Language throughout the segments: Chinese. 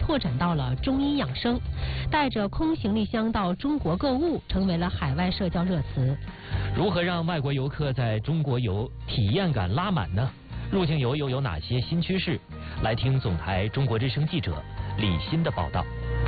拓展到了中医养生，带着空行李箱到中国购物成为了海外社交热词。 如何让外国游客在中国游体验感拉满呢？入境游又有哪些新趋势？来听总台中国之声记者李欣的报道。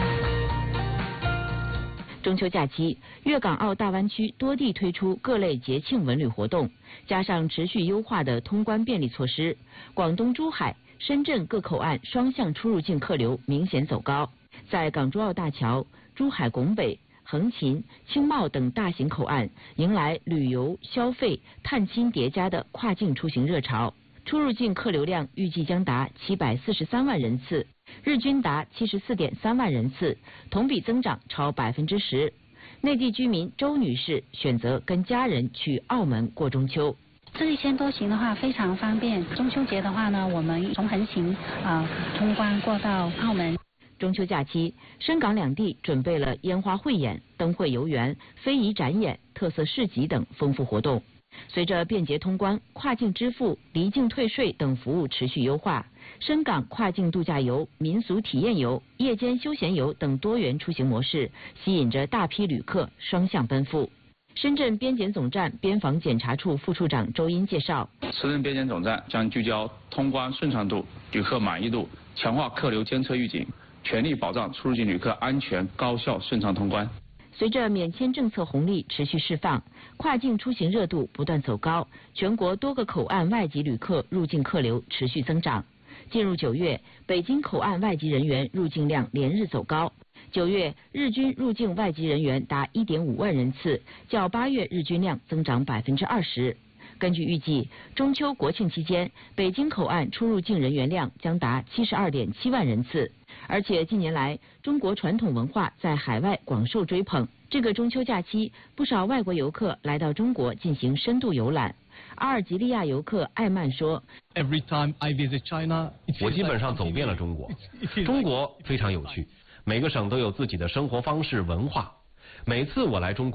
中秋假期，粤港澳大湾区多地推出各类节庆文旅活动，加上持续优化的通关便利措施，广东珠海、深圳各口岸双向出入境客流明显走高。在港珠澳大桥、珠海拱北、横琴、青茂等大型口岸，迎来旅游、消费、探亲叠加的跨境出行热潮。出入境客流量预计将达743万人次，日均达74.3万人次，同比增长超10%。内地居民周女士选择跟家人去澳门过中秋。 这一千多行的话非常方便，中秋节的话呢，我们从横琴通关过到澳门。 中秋假期，深港两地准备了烟花汇演、灯会游园、非遗展演、特色市集等丰富活动。随着便捷通关、跨境支付、离境退税等服务持续优化，深港跨境度假游、民俗体验游、夜间休闲游等多元出行模式，吸引着大批旅客双向奔赴。深圳边检总站边防检查处副处长周英介绍， 深圳边检总站将聚焦通关顺畅度、旅客满意度，强化客流监测预警，全力保障出入境旅客安全、高效、顺畅通关。 随着免签政策红利持续释放，跨境出行热度不断走高，全国多个口岸外籍旅客入境客流持续增长。进入9月，北京口岸外籍人员入境量连日走高，9月日均入境外籍人员达1.5万人次，较8月日均量增长20%。根据预计，中秋国庆期间，北京口岸出入境人员量将达72.7万人次。而且近年来，中国传统文化在海外广受追捧。这个中秋假期，不少外国游客来到中国进行深度游览。阿尔及利亚游客艾曼说：“ 我基本上走遍了中国，中国非常有趣，每个省都有自己的生活方式、文化。每次我来中国。”